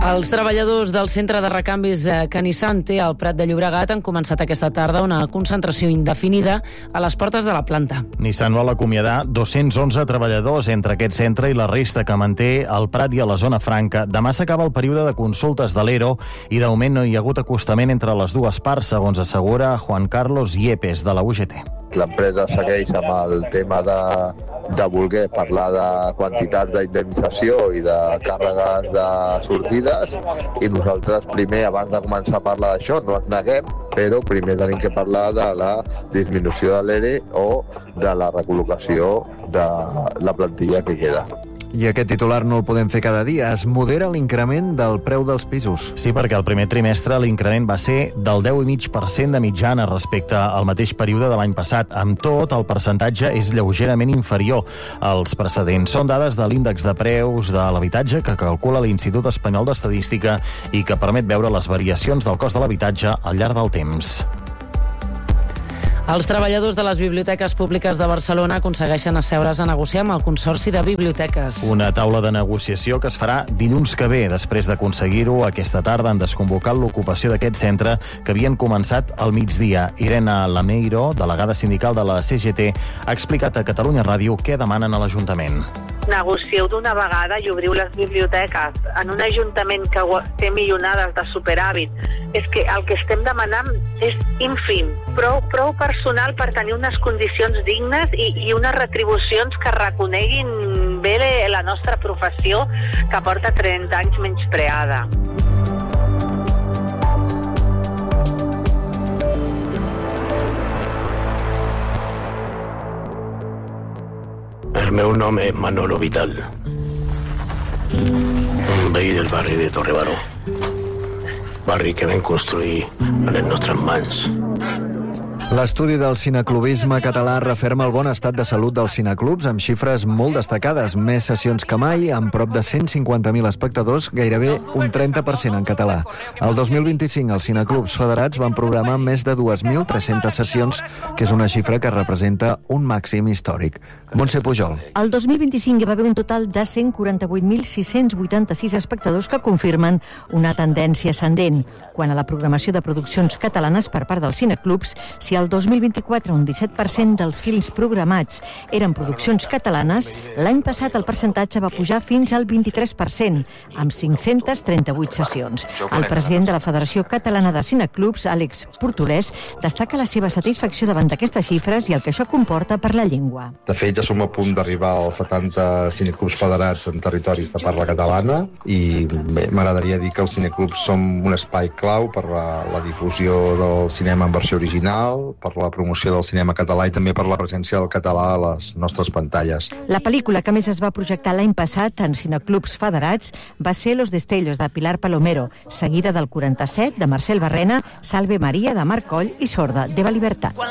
Els treballadors del centre de recanvis Canisante al Prat de Llobregat han començat aquesta tarda una concentració indefinida a les portes de la planta. Nissan vol acomiadar 211 treballadors entre aquest centre i la resta que manté al Prat i a la zona franca. Demà s'acaba el període de consultes de l'ERO i de moment no hi ha hagut acostament entre les dues parts, segons assegura Juan Carlos Yepes, de la UGT. L'empresa segueix amb el tema de voler parlar de quantitats d'indemnització i de càrregues de sortides, i nosaltres primer, abans de començar a parlar d'això, no ens neguem, però primer tenim que parlar de la disminució de l'ERE o de la recol·locació de la plantilla que queda. I aquest titular no el podem fer cada dia. Es modera l'increment del preu dels pisos. Sí, perquè el primer trimestre l'increment va ser del 10,5% de mitjana respecte al mateix període de l'any passat. Amb tot, el percentatge és lleugerament inferior als precedents. Són dades de l'índex de preus de l'habitatge que calcula l'Institut Espanyol d'Estadística i que permet veure les variacions del cost de l'habitatge al llarg del temps. Els treballadors de les biblioteques públiques de Barcelona aconsegueixen asseure's a negociar amb el Consorci de Biblioteques. Una taula de negociació que es farà dilluns que ve. Després d'aconseguir-ho, aquesta tarda han desconvocat l'ocupació d'aquest centre que havien començat al migdia. Irene Lameiro, delegada sindical de la CGT, ha explicat a Catalunya Ràdio què demanen a l'Ajuntament. Negocieu d'una vegada i obriu les biblioteques. En un ajuntament que té milionades de superàvit, és que el que estem demanant és ínfim, prou personal per tenir unes condicions dignes i unes retribucions que reconeguin bé la nostra professió, que porta 30 anys menyspreada. El meu nom és Manolo Vital, un veí del barri de Torrebaró, barri que vam construir a les nostres mans. L'estudi del cineclubisme català referma el bon estat de salut dels cineclubs amb xifres molt destacades, més sessions que mai, amb prop de 150.000 espectadors, gairebé un 30% en català. El 2025 els cineclubs federats van programar més de 2.300 sessions, que és una xifra que representa un màxim històric. Montse Pujol. El 2025 hi va haver un total de 148.686 espectadors que confirmen una tendència ascendent. Quant a la programació de produccions catalanes per part dels cineclubs, si el 2024 un 17% dels films programats eren produccions catalanes, l'any passat el percentatge va pujar fins al 23%, amb 538 sessions. El president de la Federació Catalana de Cineclubs, Àlex Portolès, destaca la seva satisfacció davant d'aquestes xifres i el que això comporta per la llengua. De fet, ja som a punt d'arribar als 70 cineclubs federats en territoris de parla catalana i m'agradaria dir que els cineclubs som un espai clau per la difusió del cinema en versió original, per la promoció del cinema català i també per la presència del català a les nostres pantalles. La pel·lícula que més es va projectar l'any passat en cineclubs federats va ser Los Destellos, de Pilar Palomero, seguida del 47, de Marcel Barrena, Salve Maria, de Marc Coll i Sorda, d'Eva Libertad.